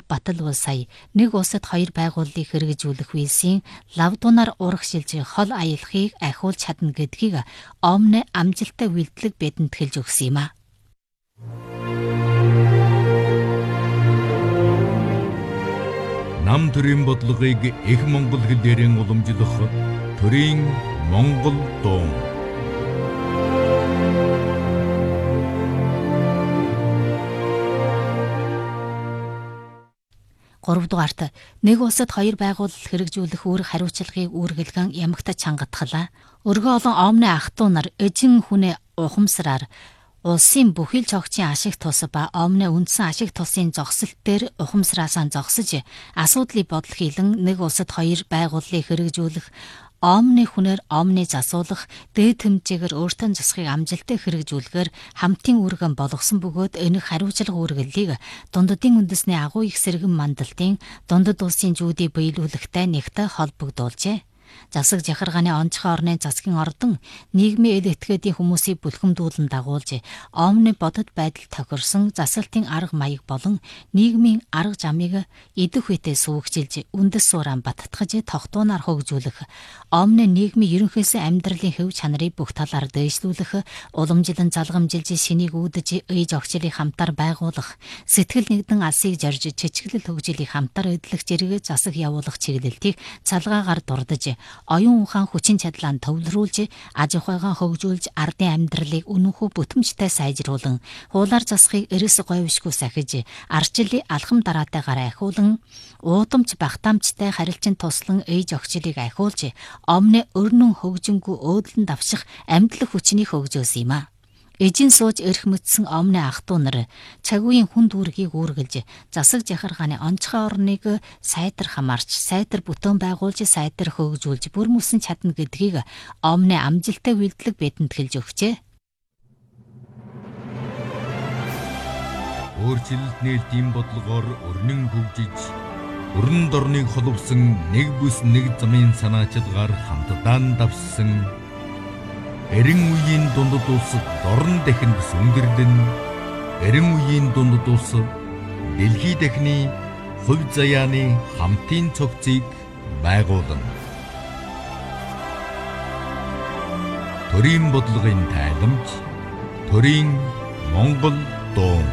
Батал улс сая нэг улсад хоёр байгууллагыг хэрэгжүүлэх үйлсийн лавдуунаар урагшилж хол аялахыг ахиулж чадна гэдгийг Омны амжилттай үйлдэлэг бидэнд хэлж өгсөн юм а. Нам төрийн бодлогыг их монгол хэлээрэн уламжлах төрийн монгол дуу. 3 дугаарт нэг улсад хоёр байгууллага хэрэгжүүлэх үүрэг хариуцлагыг үүргэлгэн ямагтаж чангатгалаа. Өргөө олон Омны ах トゥ нар эжин хүнээ ухамсараар улсын бүхэл цогцын ашиг тус ба Омны үндсэн ашиг тусын зогсолт дээр ухамсараасаа зогсож асуудлыг бодол хийлэн нэг улсад хоёр байгууллагыг хэрэгжүүлэх Омны хүнээр Омны засуулах дээд хэмжээгээр өөртөө засахыг амжилттай хэрэгжүүлэхээр хамтын үүргэн болгосон бөгөөд энэ хариуцлага үүргэллийг дундадын үндэсний агуу их сэргэн мандалтын дундад улсын зүүдийг биелүүлэхтэй нэгтэй холбогдуулжээ. Засаг жахаргааны онцгой орны засгийн ордон нийгмийн эл этгээдийн хүмүүсийг бүлхэмдүүлэн дагуулж Омны бодит байдал тохирсон засалтын арга маяг болон нийгмийн арга замыг идэх үедээ сүүгчилж үндэс сууран баттгаж тогтуунаар хөгжүүлэх Омны нийгмийн ерөнхийдөө амьдралын хэв чанарыг бүх талаар дээшлүүлэх уламжлан залгамжилж шинийг үүдэж ээж огчлыг хамтаар байгуулах сэтгэл нэгдэн алсыг зорж чичгэлэл хөгжлийг хамтаар эдлэх зэрэг засаг явуулах чиглэлтийг цалгаагаар дурдж оюун ухаан хүчин чадлаа төвлөрүүлж аж ахуйгаа хөгжүүлж ардын амьдралыг үнэнхүү бүтэмжтэй сайжруулан хуулаар засахыг эрс говьшгүй сахиж арчлын алхам дараатайгаар ахиулан уудамч багтаамжтай харилцан туслан ээж огчлыг ахиулж Омны өрнөн хөгжингүү өөдлөн давших амьдлах хүчнийг хөгжөөсөн юм а. Эжин сууж эрх мэдсэн Омны ах トゥ нар цаг үеийн хүн дүүргийг үүргэлж засаг жахаргааны онцгой орныг сайтар хамаарч сайтар бүтээн байгуулж сайтар хөгжүүлж бүр мөсөн чадна гэдгийг Омны амжилттай үйлдэлэг бидэнд хэлж өгчээ. Өөрчлөлт нээлтийн бодлогоор өрнөн хөгжиж өрн дорныг холбосон нэг бүс нэг замын санаачилгаар хамтдаа давссан эрен үеийн дундад улс дорн дахинд сүндэрлэн эрен үеийн дундад улс дэлхий дахины хувь заяаны хамтын цогцыг байгуулна. Төрийн бодлогын тайламж, төрийн монгол дуу.